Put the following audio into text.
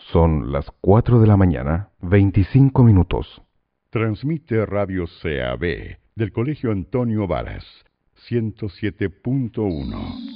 Son las 4 de la mañana, 25 minutos. Transmite Radio CAB del Colegio Antonio Varas, 107.1.